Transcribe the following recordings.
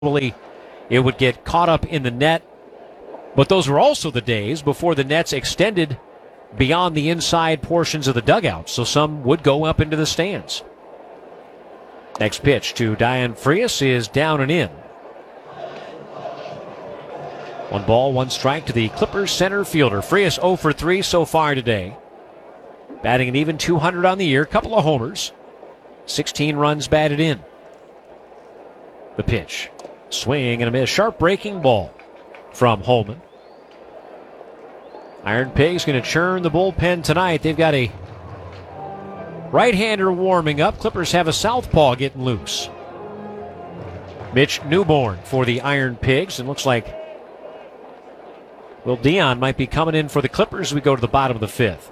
it would get caught up in the net. But those were also the days before the nets extended beyond the inside portions of the dugout, so some would go up into the stands. Next pitch to Dayan Frias is down and in. 1 ball, 1 strike to the Clippers center fielder. Frias 0 for 3 so far today. Batting an even 200 on the year, couple of homers, 16 runs batted in. The pitch, swing and a miss, sharp breaking ball from Holman. Iron Pigs going to churn the bullpen tonight. They've got a right-hander warming up. Clippers have a southpaw getting loose. Mitch Newborn for the Iron Pigs, and looks like Will Dion might be coming in for the Clippers as we go to the bottom of the 5th.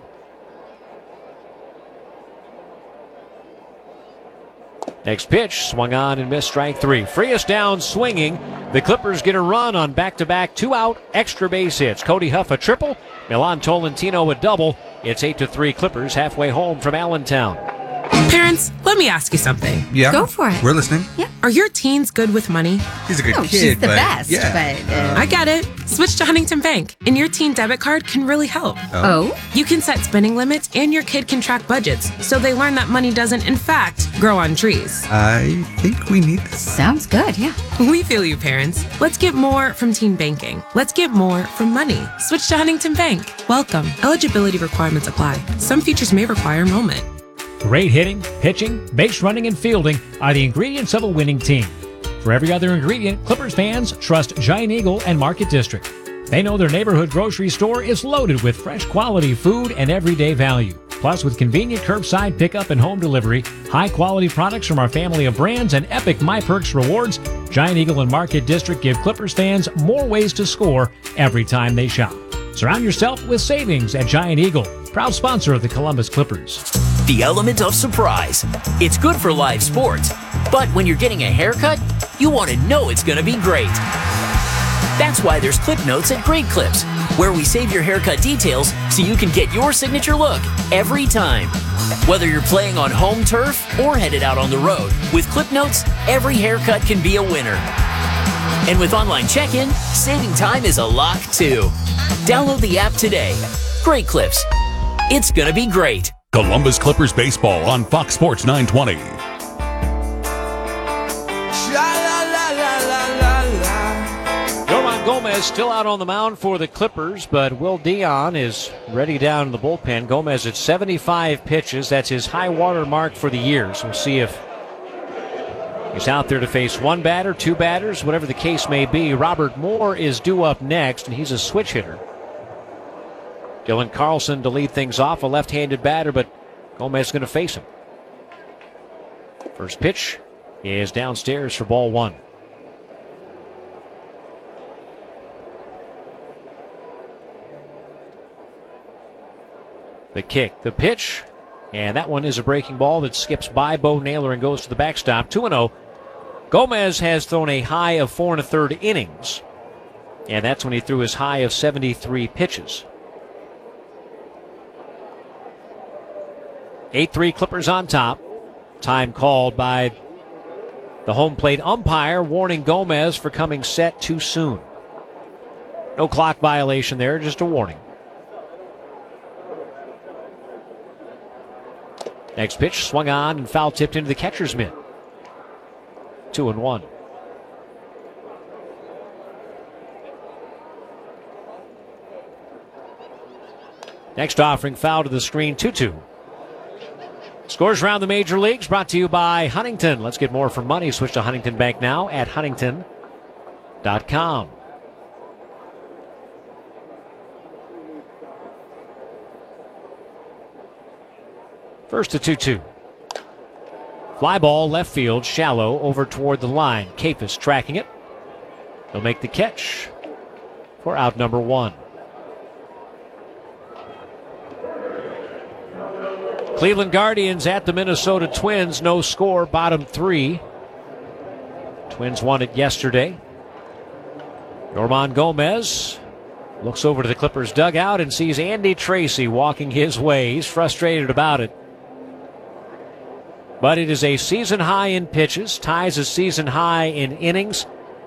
Next pitch, swung on and missed, strike 3. Frias down swinging. The Clippers get a run on back-to-back 2-out extra base hits. Cody Huff a triple, Milan Tolentino a double. It's 8-3 Clippers halfway home from Allentown. Parents, let me ask you something. Yeah. Go for it. We're listening. Yeah. Are your teens good with money? He's a good No, kid, she's the but best, yeah. but... I get it. Switch to Huntington Bank, and your teen debit card can really help. Oh? You can set spending limits, and your kid can track budgets, so they learn that money doesn't, in fact, grow on trees. I think we need this. Sounds good, yeah. We feel you, parents. Let's get more from teen banking. Let's get more from money. Switch to Huntington Bank. Welcome. Eligibility requirements apply. Some features may require enrollment. Great hitting, pitching, base running, and fielding are the ingredients of a winning team. For every other ingredient, Clippers fans trust Giant Eagle and Market District. They know their neighborhood grocery store is loaded with fresh quality food and everyday value. Plus, with convenient curbside pickup and home delivery, high-quality products from our family of brands, and epic MyPerks rewards, Giant Eagle and Market District give Clippers fans more ways to score every time they shop. Surround yourself with savings at Giant Eagle, proud sponsor of the Columbus Clippers. The element of surprise. It's good for live sports, but when you're getting a haircut, you want to know it's going to be great. That's why there's Clip Notes at Great Clips, where we save your haircut details so you can get your signature look every time. Whether you're playing on home turf or headed out on the road, with Clip Notes, every haircut can be a winner. And with online check-in, saving time is a lock too. Download the app today. Great Clips. It's going to be great. Columbus Clippers baseball on Fox Sports 920. Yorman Gomez still out on the mound for the Clippers, but Will Dion is ready down in the bullpen. Gomez at 75 pitches. That's his high water mark for the year. So we'll see if he's out there to face 1 batter, 2 batters, whatever the case may be. Robert Moore is due up next, and he's a switch hitter. Dylan Carlson to lead things off, a left-handed batter, but Gomez is going to face him. First pitch is downstairs for ball 1. The kick, the pitch, and that one is a breaking ball that skips by Bo Naylor and goes to the backstop. 2-0. Gomez has thrown a high of 4 1/3 innings, and that's when he threw his high of 73 pitches. 8-3 Clippers on top. Time called by the home plate umpire, warning Gomez for coming set too soon. No clock violation there, just a warning. Next pitch swung on and foul tipped into the catcher's mitt. 2-1. Next offering foul to the screen, 2-2. Scores around the major leagues brought to you by Huntington. Let's get more for money. Switch to Huntington Bank now at huntington.com. First to 2-2. Fly ball left field, shallow, over toward the line. Capus tracking it. He'll make the catch for out number 1. Cleveland Guardians at the Minnesota Twins. No score, bottom 3. Twins won it yesterday. Yorman Gomez looks over to the Clippers dugout and sees Andy Tracy walking his way. He's frustrated about it. But it is a season high in pitches, ties a season high in innings.